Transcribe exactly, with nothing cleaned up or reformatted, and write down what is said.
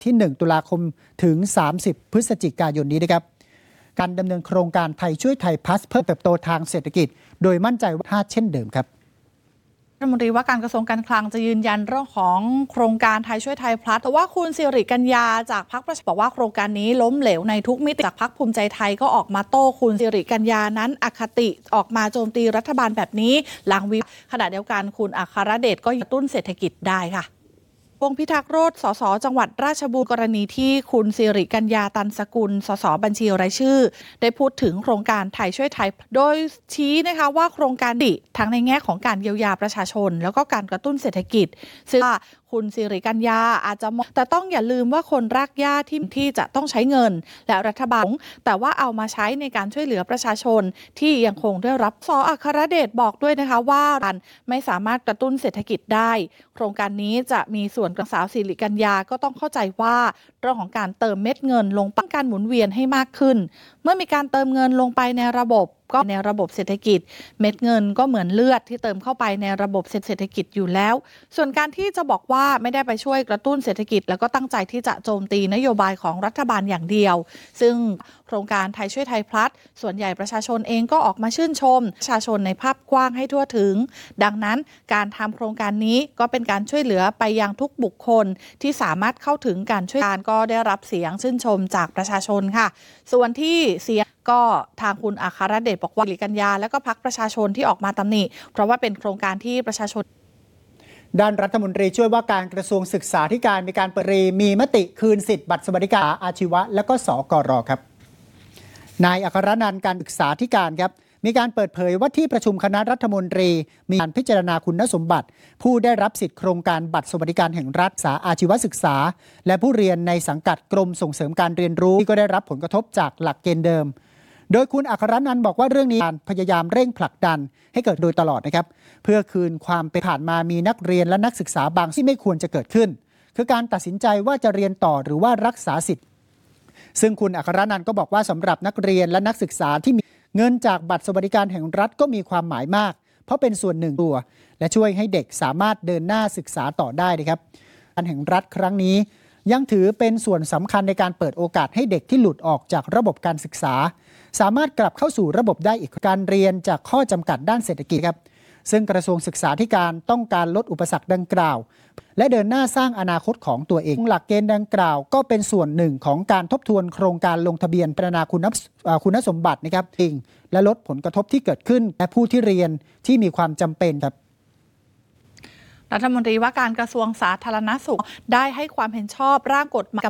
ที่หนึ่งตุลาคมถึงสามสิบพฤศจิกายนนี้นะครับการดำเนินโครงการไทยช่วยไทยพลัสเพื่อเติบโตทางเศรษฐกิจโดยมั่นใจว่าเช่นเดิมครับรัฐมนตรีว่าการกระทรวงการคลังจะยืนยันเรื่องของโครงการไทยช่วยไทยพลัสแต่ว่าคุณสิริกัญญาจากพรรคประชาธิปัตย์บอกว่าโครงการนี้ล้มเหลวในทุกมิติจากพรรคภูมิใจไทยก็ออกมาโต้คุณสิริกัญญานั้นอคติออกมาโจมตีรัฐบาลแบบนี้หลังวิขณะเดียวกันคุณอัครเดชก็กระตุ้นเศรษฐกิจได้ค่ะวงศ์พิทักษ์โรจน์ สส จังหวัดราชบุรีกรณีที่คุณสิริกัญญาตันสกุล สส บัญชีรายชื่อได้พูดถึงโครงการไทยช่วยไทยโดยชี้นะคะว่าโครงการดีทั้งในแง่ของการเยียวยาประชาชนแล้วก็การกระตุ้นเศรษฐกิจซึ่งคุณสิริกัญญาอาจจะมองแต่ต้องอย่าลืมว่าคนรากหญ้าที่ที่จะต้องใช้เงินและรัฐบาลแต่ว่าเอามาใช้ในการช่วยเหลือประชาชนที่ยังคงได้รับสอัครเดชบอกด้วยนะคะว่าไม่สามารถกระตุ้นเศรษฐกิจได้โครงการนี้จะมีส่วนนางสาวสิริกัญญาก็ต้องเข้าใจว่าเรื่องของการเติมเม็ดเงินลงไปการหมุนเวียนให้มากขึ้นเมื่อมีการเติมเงินลงไปในระบบก็ในระบบเศรษฐกิจเม็ดเงินก็เหมือนเลือดที่เติมเข้าไปในระบบเศรษฐกิจอยู่แล้วส่วนการที่จะบอกว่าไม่ได้ไปช่วยกระตุ้นเศรษฐกิจแล้วก็ตั้งใจที่จะโจมตีนโยบายของรัฐบาลอย่างเดียวซึ่งโครงการไทยช่วยไทยพลัสส่วนใหญ่ประชาชนเองก็ออกมาชื่นชมประชาชนในภาพกว้างให้ทั่วถึงดังนั้นการทำโครงการนี้ก็เป็นการช่วยเหลือไปยังทุกบุคคลที่สามารถเข้าถึงการช่วยการก็ได้รับเสียงชื่นชมจากประชาชนค่ะส่วนที่เสียงก็ทางคุณอัครเดชบอกว่าสิริกัญญาและก็พรรคประชาชนที่ออกมาตำหนิเพราะว่าเป็นโครงการที่ประชาชนด้านรัฐมนตรีช่วยว่าการกระทรวงศึกษาธิการมีการเปิดเผยมีมติคืนสิทธิ์บัตรสวัสดิการอาชีวะและก็สกรครับนายอัครนันท์การศึกษาธิการครับมีการเปิดเผยว่าที่ประชุมคณะรัฐมนตรีมีการพิจารณาคุณสมบัติผู้ได้รับสิทธิโครงการบัตรสวัสดิการแห่งรัฐสาอาชีวศึกษาและผู้เรียนในสังกัดกรมส่งเสริมการเรียนรู้ที่ก็ได้รับผลกระทบจากหลักเกณฑ์เดิมโดยคุณอัครนันท์บอกว่าเรื่องนี้การพยายามเร่งผลักดันให้เกิดโดยตลอดนะครับเพื่อคืนความเป็นผ่านมามีนักเรียนและนักศึกษาบางที่ไม่ควรจะเกิดขึ้นคือการตัดสินใจว่าจะเรียนต่อหรือว่ารักษาสิทธิ์ซึ่งคุณอัครนันท์ก็บอกว่าสำหรับนักเรียนและนักศึกษาที่มีเงินจากบัตรสวัสดิการแห่งรัฐก็มีความหมายมากเพราะเป็นส่วนหนึ่งตัวและช่วยให้เด็กสามารถเดินหน้าศึกษาต่อได้นะครับการแห่งรัฐครั้งนี้ยังถือเป็นส่วนสำคัญในการเปิดโอกาสให้เด็กที่หลุดออกจากระบบการศึกษาสามารถกลับเข้าสู่ระบบได้อีกการเรียนจากข้อจำกัดด้านเศรษฐกิจครับซึ่งกระทรวงศึกษาธิการต้องการลดอุปสรรคดังกล่าวและเดินหน้าสร้างอนาคตของตัวเองหลักเกณฑ์ดังกล่าวก็เป็นส่วนหนึ่งของการทบทวนโครงการลงทะเบียนพัฒนาคุณคุณสมบัตินะครับจริงและลดผลกระทบที่เกิดขึ้นและผู้ที่เรียนที่มีความจำเป็นครับรัฐมนตรีว่าการกระทรวงสาธารณสุขได้ให้ความเห็นชอบร่างกฎหมาย